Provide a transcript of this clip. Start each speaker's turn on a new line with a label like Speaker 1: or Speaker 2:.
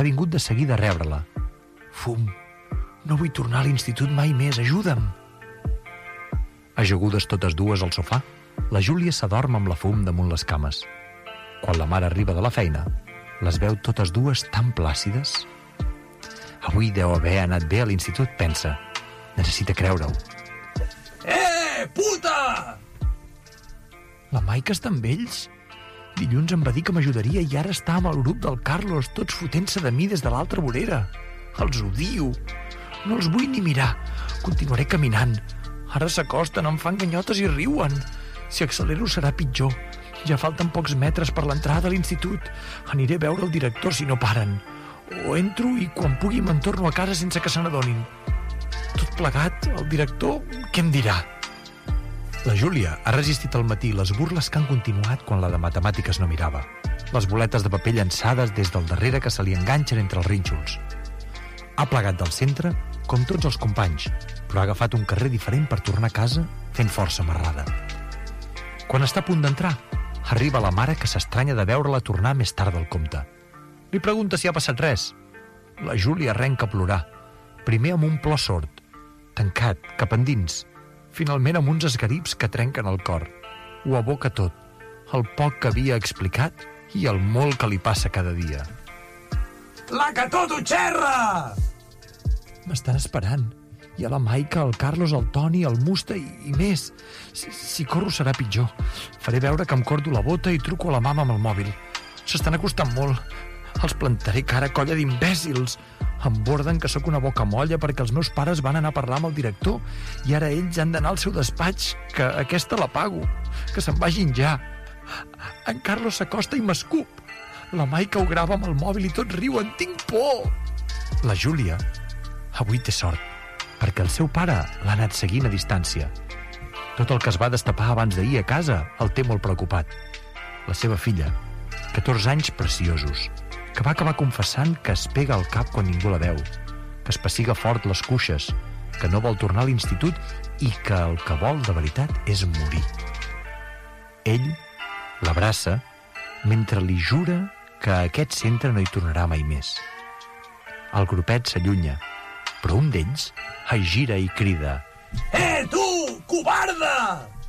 Speaker 1: que ha vingut de seguida a rebre-la. Fum, no vull tornar a l'institut mai més, ajuda'm. Ajagudes totes dues al sofà, la Júlia s'adorm amb la fum damunt les cames. Quan la mare arriba de la feina, les veu totes dues tan plàcides. Avui deu haver anat bé a l'institut, pensa. Necessita creure-ho.
Speaker 2: Puta!
Speaker 1: La Maica està amb ells? Dilluns em va dir que m'ajudaria i ara està amb el grup del Carlos, tots fotent-se de mi des de l'altra vorera. Els odio. No els vull ni mirar. Continuaré caminant. Ara s'acosten, em fan ganyotes i riuen. Si accelero serà pitjor. Ja falten pocs metres per l'entrada de l'institut. Aniré a veure el director si no paren. O entro i quan pugui me'n torno a casa sense que se n'adonin. Tot plegat, el director, què em dirà? La Júlia ha resistit al matí les burles que han continuat quan la de matemàtiques no mirava. Les boletes de paper llançades des del darrere que se li enganxen entre els rínxols. Ha plegat del centre, com tots els companys, però ha agafat un carrer diferent per tornar a casa fent força marrada. Quan està a punt d'entrar, arriba la mare que s'estranya de veure-la tornar més tard del compte. Li pregunta si ha passat res. La Júlia arrenca a plorar, primer amb un plor sord, tancat, cap endins, finalment amb uns esgarips que trenquen el cor. Ho aboca tot, el poc que havia explicat i el molt que li passa cada dia.
Speaker 2: La que tot ho xerra!
Speaker 1: M'estan esperant. Hi ha la Maica, el Carlos, el Toni, el Musta i més. Si corro serà pitjor. Faré veure que em cordo la bota i truco a la mama amb el mòbil. S'estan acostant molt. Els plantaré cara, colla d'imbècils. Em borden que sóc una bocamolla perquè els meus pares van anar a parlar amb el director i ara ells han d'anar al seu despatx, que aquesta la pago. Que se'n vagin ja. En Carlos s'acosta i m'escup. La Maica ho grava amb el mòbil i tots riuen. Tinc por! La Júlia avui té sort, perquè el seu pare l'ha anat seguint a distància. Tot el que es va destapar abans d'ahir a casa el té molt preocupat. La seva filla, 14 anys preciosos, que va acabar confessant que es pega al cap quan ningú la veu, que es pessiga fort les cuixes, que no vol tornar a l'institut i que el que vol de veritat és morir. Ell l'abraça mentre li jura que a aquest centre no hi tornarà mai més. El grupet s'allunya, però un d'ells es gira i crida:
Speaker 2: Tu, covarda!